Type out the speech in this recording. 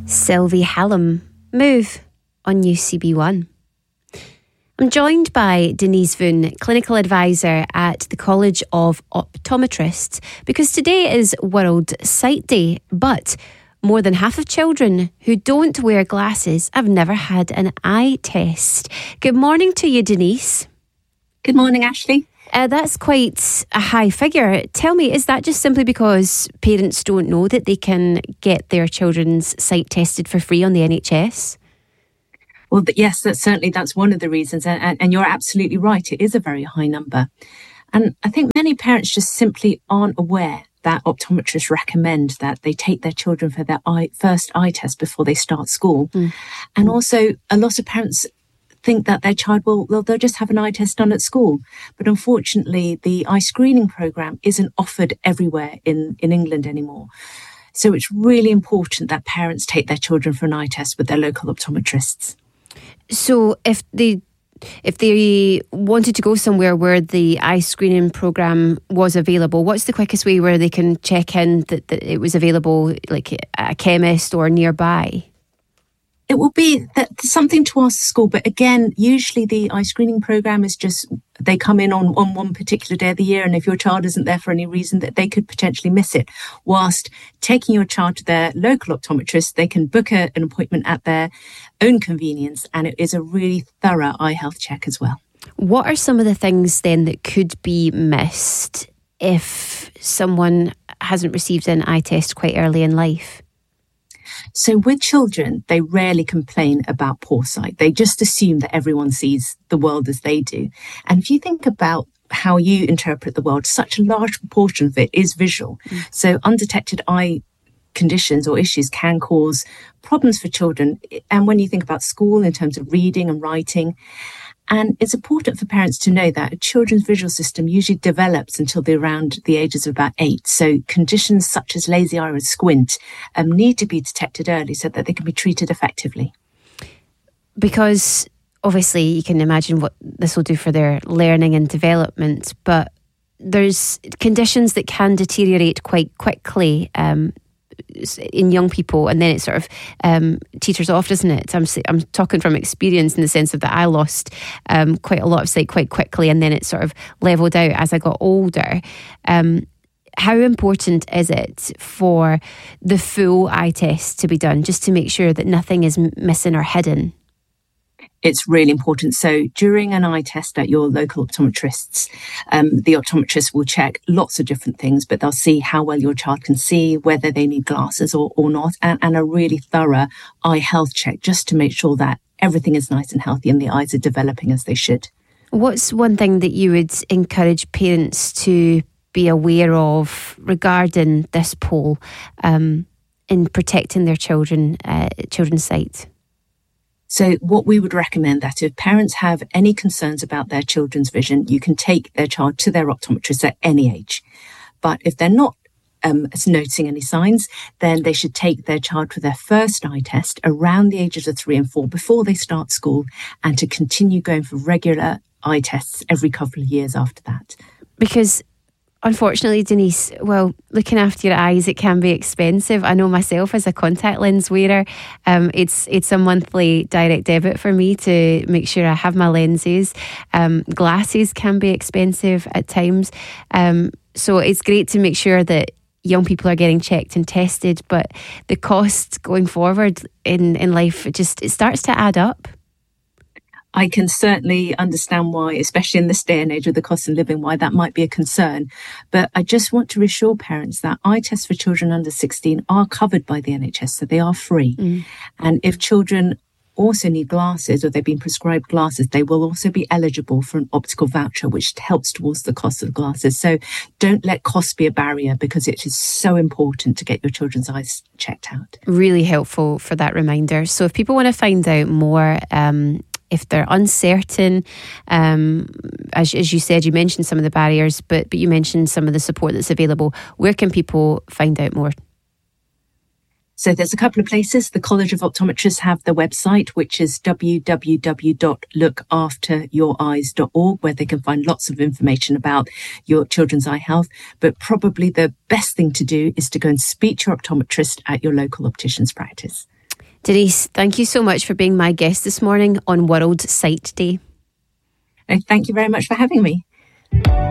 Sylvie Hallam, Move on UCB1. I'm joined by Denise Voon, Clinical Advisor at the College of Optometrists, because today is World Sight Day, but more than half of children who don't wear glasses have never had an eye test. Good morning to you, Denise. Good morning, Ashley. That's quite a high figure. Tell me, is that just simply because parents don't know that they can get their children's sight tested for free on the NHS? Well, yes, that's one of the reasons. And you're absolutely right. It is a very high number. And I think many parents just simply aren't aware that optometrists recommend that they take their children for their first eye test before they start school. And also, a lot of parents think that their child they'll just have an eye test done at school. But unfortunately, the eye screening programme isn't offered everywhere in England anymore. So it's really important that parents take their children for an eye test with their local optometrists. So if they wanted to go somewhere where the eye screening programme was available, what's the quickest way where they can check in that it was available, like at a chemist or nearby? It will be something to ask the school, but again, usually the eye screening programme is just, they come in on one particular day of the year, and if your child isn't there for any reason, that they could potentially miss it. Whilst taking your child to their local optometrist, they can book an appointment at their own convenience, and it is a really thorough eye health check as well. What are some of the things then that could be missed if someone hasn't received an eye test quite early in life? So with children, they rarely complain about poor sight. They just assume that everyone sees the world as they do. And if you think about how you interpret the world, such a large proportion of it is visual. So undetected eye conditions or issues can cause problems for children. And when you think about school in terms of reading and writing, and it's important for parents to know that a children's visual system usually develops until they're around the ages of about 8. So conditions such as lazy eye or squint need to be detected early so that they can be treated effectively. Because obviously you can imagine what this will do for their learning and development, but there's conditions that can deteriorate quite quickly in young people, and then it sort of teeters off, doesn't it? I'm talking from experience in the sense of that I lost quite a lot of sight quite quickly, and then it sort of leveled out as I got older. How important is it for the full eye test to be done, just to make sure that nothing is missing or hidden? It's really important. So during an eye test at your local optometrists, the optometrist will check lots of different things, but they'll see how well your child can see, whether they need glasses or not, and a really thorough eye health check just to make sure that everything is nice and healthy and the eyes are developing as they should. What's one thing that you would encourage parents to be aware of regarding this poll in protecting their children's sight? So what we would recommend that if parents have any concerns about their children's vision, you can take their child to their optometrist at any age. But if they're not noticing any signs, then they should take their child for their first eye test around the ages of 3 and 4 before they start school, and to continue going for regular eye tests every couple of years after that. Because unfortunately, Denise, well, looking after your eyes, it can be expensive. I know myself as a contact lens wearer, it's a monthly direct debit for me to make sure I have my lenses. Glasses can be expensive at times. So it's great to make sure that young people are getting checked and tested, but the cost going forward in life, it starts to add up. I can certainly understand why, especially in this day and age with the cost of living, why that might be a concern. But I just want to reassure parents that eye tests for children under 16 are covered by the NHS, so they are free. And if children also need glasses or they've been prescribed glasses, they will also be eligible for an optical voucher, which helps towards the cost of the glasses. So don't let cost be a barrier, because it is so important to get your children's eyes checked out. Really helpful for that reminder. So if people want to find out more, if they're uncertain, as you said, you mentioned some of the barriers, but you mentioned some of the support that's available. Where can people find out more? So there's a couple of places. The College of Optometrists have the website, which is www.lookafteryoureyes.org, where they can find lots of information about your children's eye health. But probably the best thing to do is to go and speak to your optometrist at your local optician's practice. Denise, thank you so much for being my guest this morning on World Sight Day. Thank you very much for having me.